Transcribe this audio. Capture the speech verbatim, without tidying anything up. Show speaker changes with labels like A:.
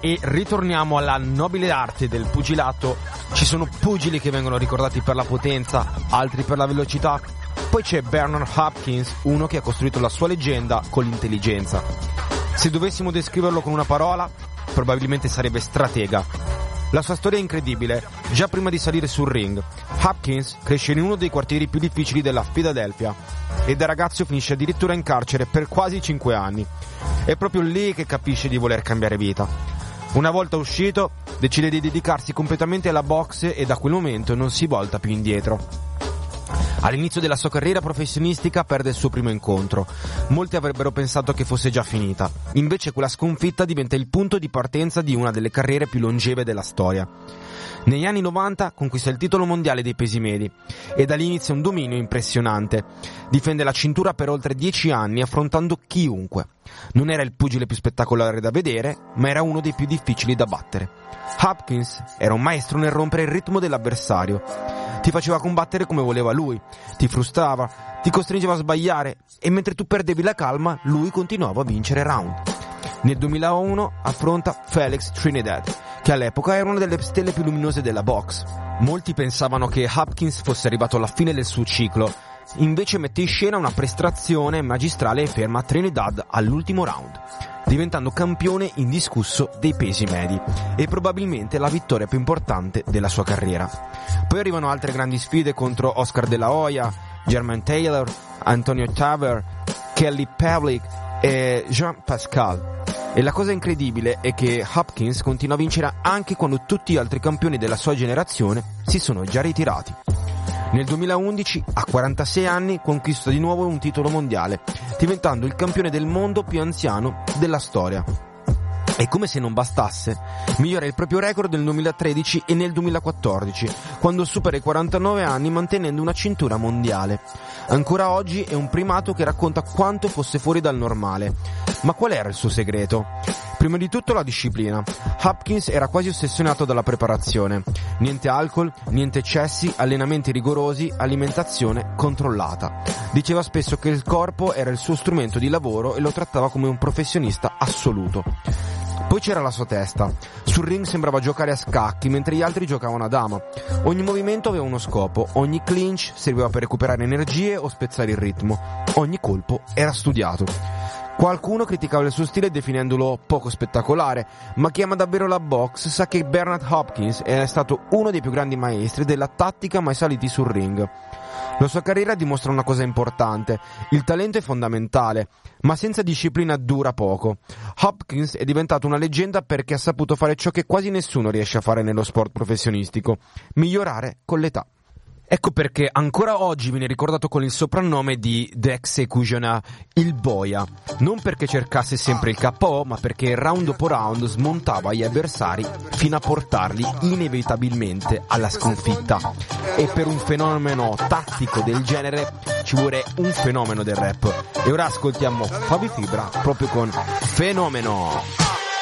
A: e ritorniamo alla nobile arte del pugilato. Ci sono pugili che vengono ricordati per la potenza, altri per la velocità. Poi c'è Bernard Hopkins, uno che ha costruito la sua leggenda con l'intelligenza. Se dovessimo descriverlo con una parola, probabilmente sarebbe stratega. La sua storia è incredibile. Già prima di salire sul ring, Hopkins cresce in uno dei quartieri più difficili della Philadelphia e da ragazzo finisce addirittura in carcere per quasi cinque anni. È proprio lì che capisce di voler cambiare vita. Una volta uscito, decide di dedicarsi completamente alla boxe e da quel momento non si volta più indietro. All'inizio della sua carriera professionistica perde il suo primo incontro. Molti avrebbero pensato che fosse già finita. Invece quella sconfitta diventa il punto di partenza di una delle carriere più longeve della storia. Negli anni novanta conquista il titolo mondiale dei pesi medi e da lì inizia un dominio impressionante. Difende la cintura per oltre dieci anni affrontando chiunque. Non era il pugile più spettacolare da vedere, ma era uno dei più difficili da battere. Hopkins era un maestro nel rompere il ritmo dell'avversario. Ti faceva combattere come voleva lui, ti frustrava, ti costringeva a sbagliare e mentre tu perdevi la calma, lui continuava a vincere round. Nel duemilauno affronta Felix Trinidad, che all'epoca era una delle stelle più luminose della box. Molti pensavano che Hopkins fosse arrivato alla fine del suo ciclo, invece mette in scena una prestazione magistrale e ferma Trinidad all'ultimo round, diventando campione indiscusso dei pesi medi e probabilmente la vittoria più importante della sua carriera. Poi arrivano altre grandi sfide contro Oscar De La Hoya, Jermaine Taylor, Antonio Tarver, Kelly Pavlik e Jean Pascal. E la cosa incredibile è che Hopkins continua a vincere anche quando tutti gli altri campioni della sua generazione si sono già ritirati. Nel duemilaundici, a quarantasei anni, conquista di nuovo un titolo mondiale, diventando il campione del mondo più anziano della storia. E come se non bastasse, migliora il proprio record nel duemilatredici e nel duemilaquattordici, quando supera i quarantanove anni mantenendo una cintura mondiale. Ancora oggi è un primato che racconta quanto fosse fuori dal normale. Ma qual era il suo segreto? Prima di tutto la disciplina. Hopkins era quasi ossessionato dalla preparazione. Niente alcol, niente eccessi, allenamenti rigorosi, alimentazione controllata. Diceva spesso che il corpo era il suo strumento di lavoro e lo trattava come un professionista assoluto. Poi c'era la sua testa. Sul ring sembrava giocare a scacchi mentre gli altri giocavano a dama. Ogni movimento aveva uno scopo, ogni clinch serviva per recuperare energie o spezzare il ritmo. Ogni colpo era studiato. Qualcuno criticava il suo stile definendolo poco spettacolare, ma chi ama davvero la box sa che Bernard Hopkins è stato uno dei più grandi maestri della tattica mai saliti sul ring. La sua carriera dimostra una cosa importante: il talento è fondamentale, ma senza disciplina dura poco. Hopkins è diventato una leggenda perché ha saputo fare ciò che quasi nessuno riesce a fare nello sport professionistico: migliorare con l'età. Ecco perché ancora oggi viene ricordato con il soprannome di The Executioner, il boia. Non perché cercasse sempre il K O, ma perché round dopo round smontava gli avversari fino a portarli inevitabilmente alla sconfitta. E per un fenomeno tattico del genere ci vuole un fenomeno del rap. E ora ascoltiamo Fabio Fibra proprio con Fenomeno.